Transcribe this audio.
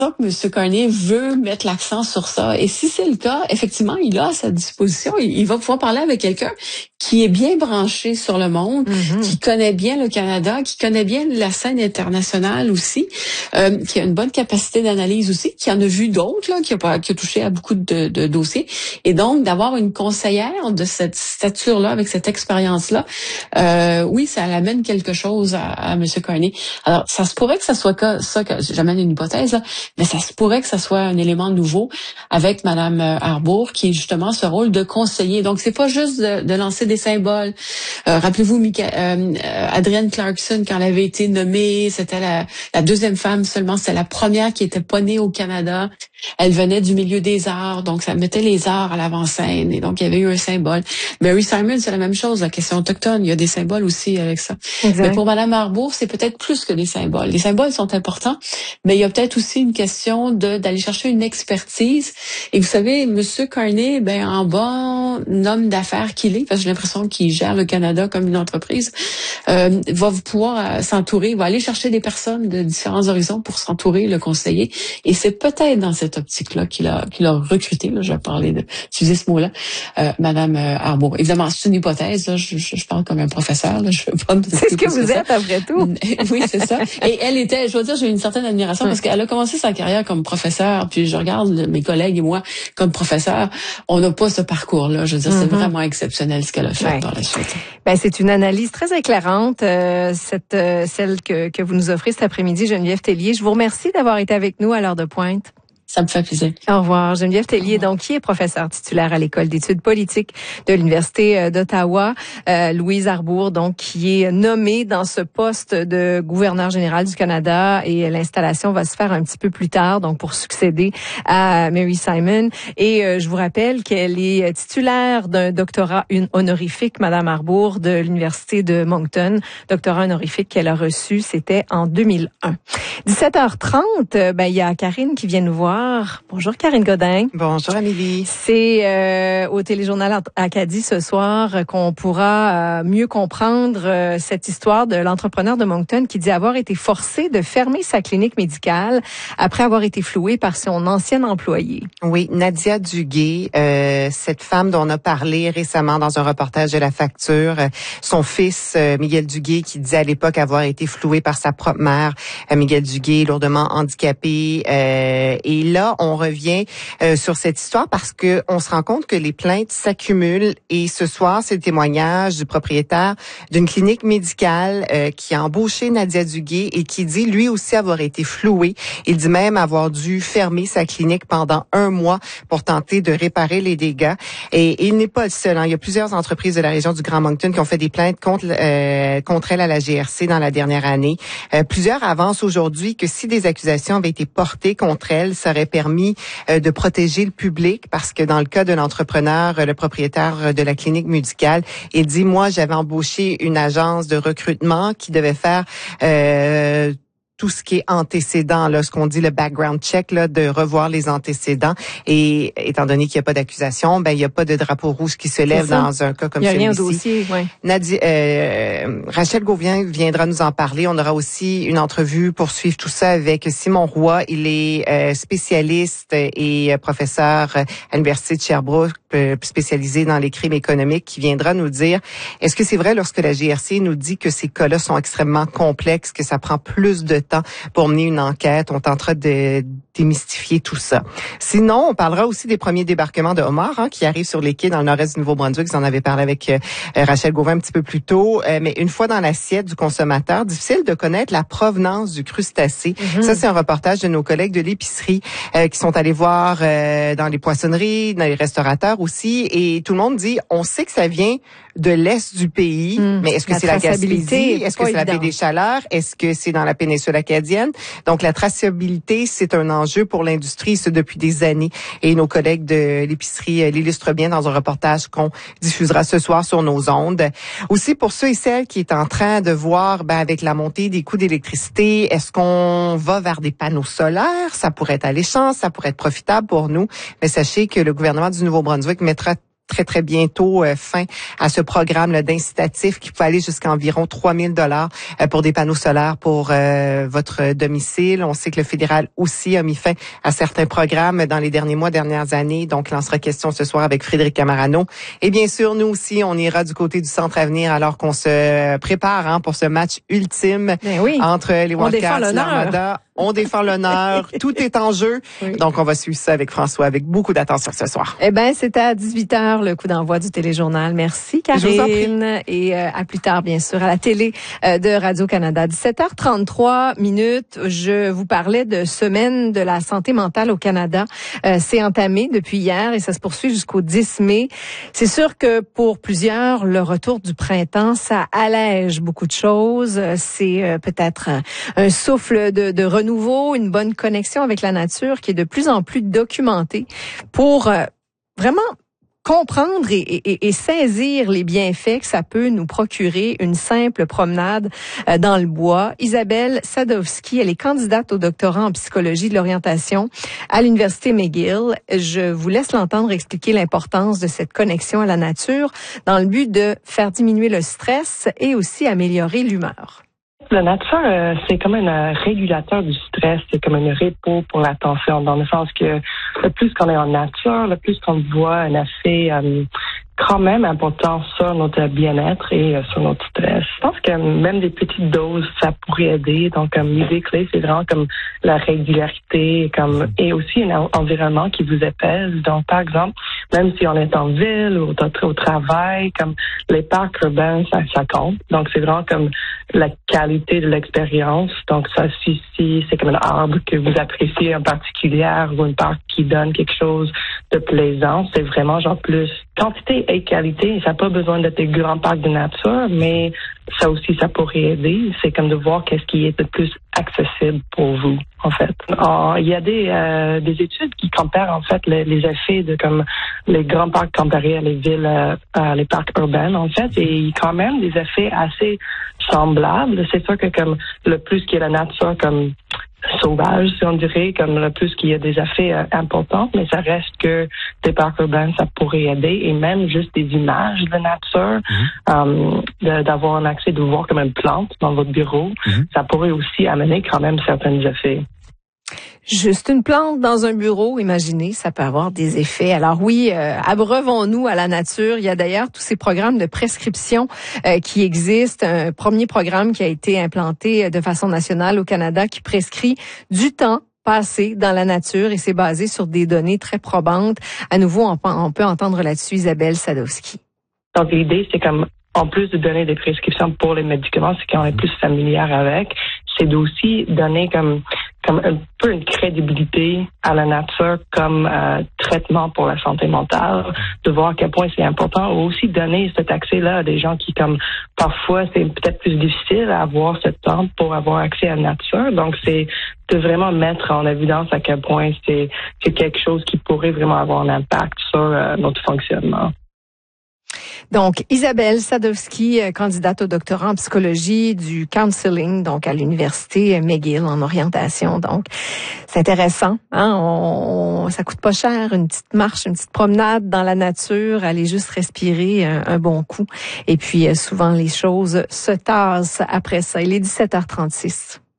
que M. Carney veut mettre l'accent sur ça. Et si c'est le cas, effectivement, il a à sa disposition, il va pouvoir parler avec quelqu'un qui est bien branché sur le monde, qui connaît bien le Canada, qui connaît bien la scène internationale aussi, qui a une bonne capacité d'analyse aussi, qui en a vu d'autres, là, qui a touché à beaucoup de dossiers. Et donc, d'avoir une conseillère de cette stature-là, avec cette expérience-là, oui, ça amène quelque chose à M. Carney. Alors, ça se pourrait que ça soit ça, que j'amène une hypothèse, là, mais ça se pourrait que ça soit un élément nouveau avec Madame Arbour, qui est justement ce rôle de conseiller. Donc, c'est pas juste de lancer des symboles. Rappelez-vous, Adrienne Clarkson, quand elle avait été nommée, c'était la deuxième femme seulement, c'était la première qui était pas née au Canada. Elle venait du milieu des arts, donc ça mettait les arts à l'avant-scène, et donc il y avait eu un symbole. Mary Simon, c'est la même chose, la question autochtone, il y a des symboles aussi avec ça. Exact. Mais pour Madame Arbour, c'est peut-être plus que des symboles. Les symboles sont importants, mais il y a peut-être aussi une question d'aller chercher une expertise. Et vous savez, Monsieur Carney, en bon homme d'affaires qu'il est, parce que j'ai l'impression qu'il gère le Canada comme une entreprise, va pouvoir s'entourer, va aller chercher des personnes de différents horizons pour s'entourer, le conseiller. Et c'est peut-être dans cette optique-là qu'il a recruté, là, je vais parler utiliser ce mot-là, Madame Arbour. Évidemment, c'est une hypothèse, là, je parle comme un professeur, là, je veux pas me c'est ce que vous êtes, après tout. Oui, c'est ça. Et elle était, je dois dire, j'ai une certaine admiration parce qu'elle a commencé sa carrière comme professeure, puis je regarde mes collègues et moi comme professeurs, on n'a pas ce parcours-là. Je veux dire, c'est vraiment exceptionnel ce qu'elle a fait par la suite. C'est une analyse très éclairante, celle que vous nous offrez cet après-midi, Geneviève Tellier. Je vous remercie d'avoir été avec nous à l'heure de pointe. Ça me fait plaisir. Au revoir. Geneviève Tellier, donc, qui est professeure titulaire à l'École d'études politiques de l'Université d'Ottawa. Louise Arbour, donc, qui est nommée dans ce poste de gouverneur général du Canada, et l'installation va se faire un petit peu plus tard, donc, pour succéder à Mary Simon. Et je vous rappelle qu'elle est titulaire d'un doctorat honorifique, Madame Arbour, de l'Université de Moncton. Doctorat honorifique qu'elle a reçu, c'était en 2001. 17h30, il y a Karine qui vient nous voir. Bonjour Karine Godin. Bonjour Amélie. C'est au Téléjournal Acadie ce soir qu'on pourra mieux comprendre cette histoire de l'entrepreneur de Moncton qui dit avoir été forcé de fermer sa clinique médicale après avoir été floué par son ancien employé. Oui, Nadia Duguay, cette femme dont on a parlé récemment dans un reportage de La Facture, son fils Miguel Duguay qui disait à l'époque avoir été floué par sa propre mère, Miguel Duguay, lourdement handicapé, et là, on revient sur cette histoire parce que on se rend compte que les plaintes s'accumulent, et ce soir, c'est le témoignage du propriétaire d'une clinique médicale qui a embauché Nadia Duguay et qui dit lui aussi avoir été floué. Il dit même avoir dû fermer sa clinique pendant 1 mois pour tenter de réparer les dégâts. Et il n'est pas le seul. Il y a plusieurs entreprises de la région du Grand Moncton qui ont fait des plaintes contre elle à la GRC dans la dernière année. Plusieurs avancent aujourd'hui que si des accusations avaient été portées contre elle, ça aurait permis de protéger le public, parce que dans le cas de l'entrepreneur, le propriétaire de la clinique médicale, il dit, moi, j'avais embauché une agence de recrutement qui devait faire tout ce qui est antécédent, là, ce qu'on dit le background check, là, de revoir les antécédents. Et étant donné qu'il n'y a pas d'accusation, il n'y a pas de drapeau rouge qui se lève dans un cas comme celui-ci. Il n'y a rien au dossier, oui. Rachel Gauvin viendra nous en parler. On aura aussi une entrevue pour suivre tout ça avec Simon Roy. Il est spécialiste et professeur à l'Université de Sherbrooke, spécialisé dans les crimes économiques, qui viendra nous dire, est-ce que c'est vrai lorsque la GRC nous dit que ces cas-là sont extrêmement complexes, que ça prend plus de temps pour mener une enquête? On tentera de démystifier tout ça. Sinon, on parlera aussi des premiers débarquements de homards qui arrivent sur les quais dans le nord-est du Nouveau-Brunswick. Vous en avez parlé avec Rachel Gauvin un petit peu plus tôt. Mais une fois dans l'assiette du consommateur, difficile de connaître la provenance du crustacé. Ça, c'est un reportage de nos collègues de l'épicerie qui sont allés voir dans les poissonneries, dans les restaurateurs aussi. Et tout le monde dit, on sait que ça vient de l'est du pays, mais est-ce que c'est la Gaspésie? Est-ce que c'est la baie des Chaleurs? Est-ce que c'est dans la péninsule acadienne? Donc, la traçabilité, c'est un enjeu pour l'industrie, ce depuis des années. Et nos collègues de l'épicerie l'illustrent bien dans un reportage qu'on diffusera ce soir sur nos ondes. Aussi, pour ceux et celles qui est en train de voir, avec la montée des coûts d'électricité, est-ce qu'on va vers des panneaux solaires? Ça pourrait être alléchant, ça pourrait être profitable pour nous. Mais sachez que le gouvernement du Nouveau-Brunswick mettra très, très bientôt fin à ce programme d'incitatif qui peut aller jusqu'à environ 3 000 $ pour des panneaux solaires pour votre domicile. On sait que le fédéral aussi a mis fin à certains programmes dans les derniers mois, dernières années. Donc, il en sera question ce soir avec Frédéric Camarano. Et bien sûr, nous aussi, on ira du côté du Centre Avenir alors qu'on se prépare pour ce match ultime entre les Wildcats et l'Armada. On défend l'honneur. Tout est en jeu. Oui. Donc, on va suivre ça avec François avec beaucoup d'attention ce soir. Eh ben, c'est à 18h, le coup d'envoi du téléjournal. Merci, Karine. Et à plus tard, bien sûr, à la télé de Radio-Canada. 17h33 minutes. Je vous parlais de semaine de la santé mentale au Canada. C'est entamé depuis hier et ça se poursuit jusqu'au 10 mai. C'est sûr que pour plusieurs, le retour du printemps, ça allège beaucoup de choses. C'est peut-être un souffle de renouveau, une bonne connexion avec la nature qui est de plus en plus documentée pour vraiment comprendre et saisir les bienfaits que ça peut nous procurer une simple promenade dans le bois. Isabelle Sadowski, elle est candidate au doctorat en psychologie de l'orientation à l'Université McGill. Je vous laisse l'entendre expliquer l'importance de cette connexion à la nature dans le but de faire diminuer le stress et aussi améliorer l'humeur. La nature, c'est comme un régulateur du stress, c'est comme un repos pour l'attention, dans le sens que le plus qu'on est en nature, le plus qu'on voit un effet quand même important sur notre bien-être et sur notre stress. Je pense que même des petites doses, ça pourrait aider. Donc, l'idée clé, c'est vraiment comme la régularité, et aussi un environnement qui vous apaise. Donc, par exemple, même si on est en ville ou au travail, comme les parcs urbains, ça compte. Donc, c'est vraiment comme la qualité de l'expérience. Donc, ça, si c'est comme un arbre que vous appréciez en particulier ou un parc qui donne quelque chose de plaisant, c'est vraiment genre plus quantité et qualité. Ça n'a pas besoin d'être des grands parcs de nature, mais ça aussi, ça pourrait aider. C'est comme de voir qu'est-ce qui est le plus accessible pour vous, en fait. Il y a des études qui comparent, en fait, les effets de comme les grands parcs comparés à les villes, les parcs urbains, en fait, et il y a quand même des effets assez semblables. C'est sûr que comme le plus qu'il y a la nature comme sauvage, si on dirait, comme le plus qu'il y a des effets importants, mais ça reste que des parcs urbains, ça pourrait aider, et même juste des images de nature, d'avoir un accès, de voir comme une plante dans votre bureau, ça pourrait aussi amener quand même certains effets. Juste une plante dans un bureau, imaginez, ça peut avoir des effets. Alors oui, abreuvons-nous à la nature. Il y a d'ailleurs tous ces programmes de prescription qui existent. Un premier programme qui a été implanté de façon nationale au Canada qui prescrit du temps passé dans la nature et c'est basé sur des données très probantes. À nouveau, on peut entendre là-dessus Isabelle Sadowski. Donc l'idée, c'est comme en plus de donner des prescriptions pour les médicaments, c'est qu'on est plus familière avec, c'est d'aussi donner comme un peu une crédibilité à la nature comme traitement pour la santé mentale, de voir à quel point c'est important, ou aussi donner cet accès-là à des gens qui, comme parfois, c'est peut-être plus difficile à avoir ce temps pour avoir accès à la nature. Donc, c'est de vraiment mettre en évidence à quel point c'est quelque chose qui pourrait vraiment avoir un impact sur notre fonctionnement. Donc, Isabelle Sadowski, candidate au doctorat en psychologie du counseling, donc à l'Université McGill en orientation. Donc, c'est intéressant. Ça coûte pas cher, une petite marche, une petite promenade dans la nature, aller juste respirer un bon coup. Et puis, souvent, les choses se tassent après ça. Il est 17h36.